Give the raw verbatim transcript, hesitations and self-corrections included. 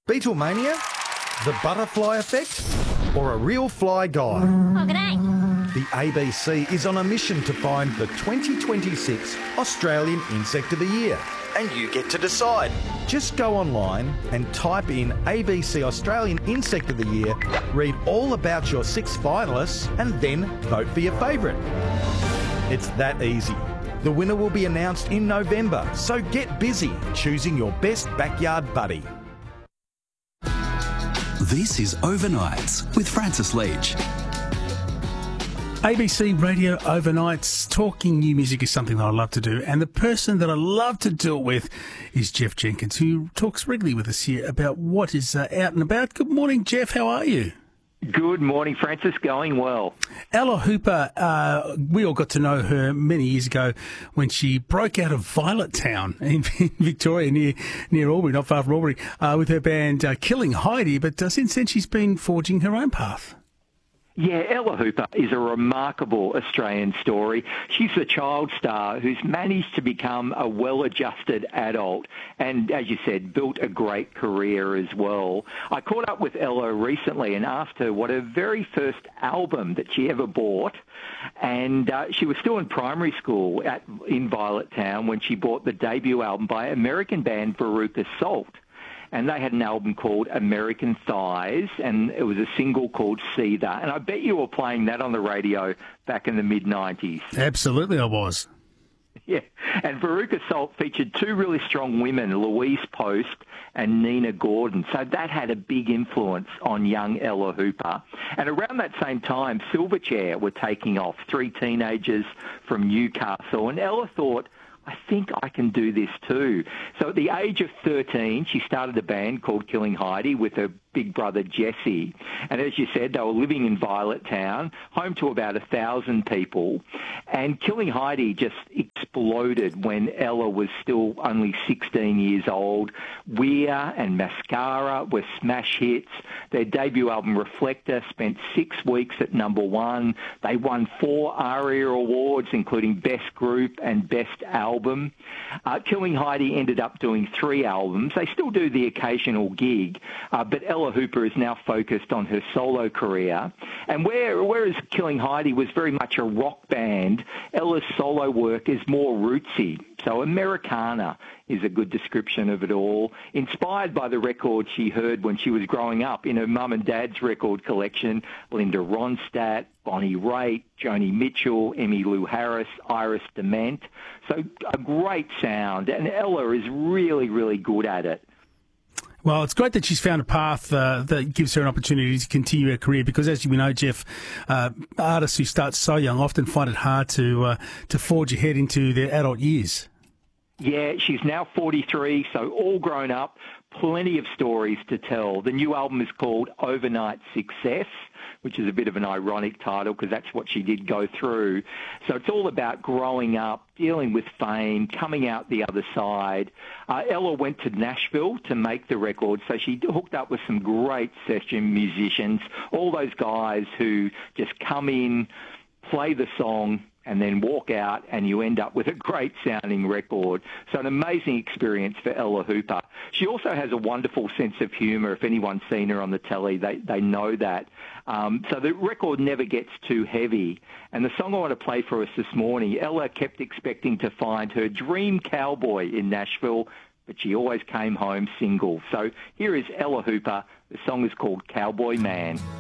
Beatlemania? The butterfly effect? Or a real fly guy? Oh, g'day. The A B C is on a mission to find the twenty twenty-six Australian Insect of the Year. And you get to decide. Just go online and type in A B C Australian Insect of the Year, read all about your six finalists, and then vote for your favourite. It's that easy. The winner will be announced in November, so get busy choosing your best backyard buddy. This is Overnights with Francis Leach. A B C Radio Overnights. Talking new music is something that I love to do, and the person that I love to do it with is Jeff Jenkins, who talks regularly with us here about what is uh, out and about. Good morning, Jeff. How are you? Good morning, Francis. Going well. Ella Hooper, uh, we all got to know her many years ago when she broke out of Violet Town in, in Victoria, near near Albury, not far from Albury, uh, with her band uh, Killing Heidi. But uh, since then, she's been forging her own path. Yeah, Ella Hooper is a remarkable Australian story. She's a child star who's managed to become a well-adjusted adult and, as you said, built a great career as well. I caught up with Ella recently and asked her what her very first album that she ever bought, and uh, she was still in primary school at in Violet Town when she bought the debut album by American band Veruca Salt. And they had an album called American Thighs, and it was a single called See That. And I bet you were playing that on the radio back in the mid nineties. Absolutely, I was. Yeah, and Veruca Salt featured two really strong women, Louise Post and Nina Gordon. So that had a big influence on young Ella Hooper. And around that same time, Silverchair were taking off, three teenagers from Newcastle. And Ella thought, I think I can do this too. So at the age of thirteen, she started a band called Killing Heidi with her big brother Jesse. And as you said, they were living in Violet Town, home to about a thousand people. And Killing Heidi just exploded when Ella was still only sixteen years old. Weir and Mascara were smash hits. Their debut album, Reflector, spent six weeks at number one. They won four ARIA awards, including Best Group and Best Album. Uh, Killing Heidi ended up doing three albums. They still do the occasional gig, uh, but Ella Hooper is now focused on her solo career. And where, whereas Killing Heidi was very much a rock band, Ella's solo work is more rootsy. So Americana is a good description of it all, inspired by the records she heard when she was growing up in her mum and dad's record collection, Linda Ronstadt, Bonnie Raitt, Joni Mitchell, Emmylou Harris, Iris DeMent. So a great sound, and Ella is really, really good at it. Well, it's great that she's found a path uh, that gives her an opportunity to continue her career because, as you know, Jeff, uh, artists who start so young often find it hard to uh, to forge ahead into their adult years. Yeah, she's now forty-three, so all grown up, plenty of stories to tell. The new album is called Overnight Success, which is a bit of an ironic title because that's what she did go through. So it's all about growing up, dealing with fame, coming out the other side. Uh, Ella went to Nashville to make the record, so she hooked up with some great session musicians, all those guys who just come in, play the song, and then walk out, and you end up with a great-sounding record. So an amazing experience for Ella Hooper. She also has a wonderful sense of humour. If anyone's seen her on the telly, they, they know that. Um, so the record never gets too heavy. And the song I want to play for us this morning, Ella kept expecting to find her dream cowboy in Nashville, but she always came home single. So here is Ella Hooper. The song is called Cowboy Man.